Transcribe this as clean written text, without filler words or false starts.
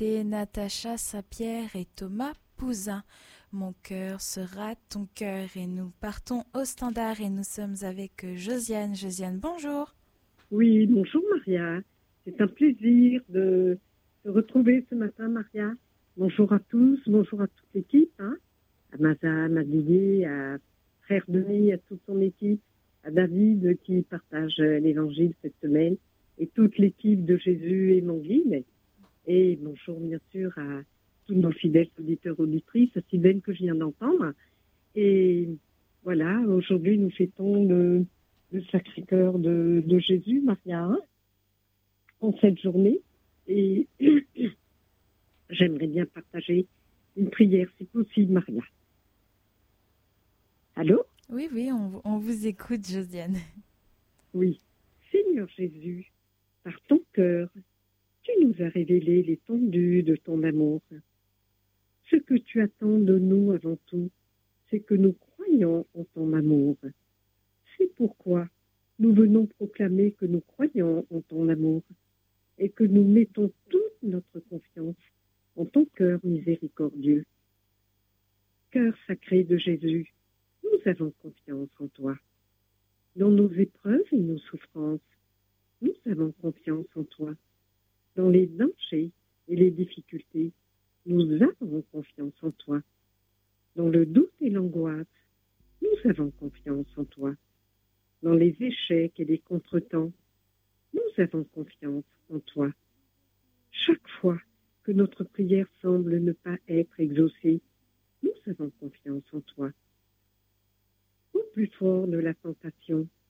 écouter Natacha Saint-Pierre et Thomas Pouzin. Mon cœur sera ton cœur et nous partons au standard et nous sommes avec Josiane. Josiane, bonjour. Oui, bonjour Maria. C'est un plaisir de te retrouver ce matin, Maria. Bonjour à tous, bonjour à toute l'équipe, à Mazan, à Didier, à Frère Denis, à toute son équipe, à David qui partage l'évangile cette semaine et toute l'équipe de Jésus et mon guide. Et bonjour bien sûr à tous nos fidèles auditeurs, auditrices, à Sylvaine que je viens d'entendre. Et voilà, aujourd'hui nous fêtons le Sacré-Cœur de Jésus, Maria, en cette journée. Et j'aimerais bien partager une prière, si possible, Maria. Allô ? Oui, on vous écoute, Josiane. Oui. Seigneur Jésus, par ton cœur, tu nous as révélé l'étendue de ton amour. Ce que tu attends de nous avant tout, c'est que nous croyons en ton amour. C'est pourquoi nous venons proclamer que nous croyons en ton amour et que nous mettons toute notre confiance en ton cœur miséricordieux. Cœur sacré de Jésus, nous avons confiance en toi. Dans nos épreuves et nos souffrances, nous avons confiance en toi. Dans les dangers et les difficultés, nous avons confiance en toi. Dans le doute et l'angoisse, nous avons confiance en toi. Dans les échecs et les contretemps, nous avons confiance en toi. Chaque fois que notre prière semble ne pas être exaucée, nous avons confiance en toi. Au plus fort de la tentation,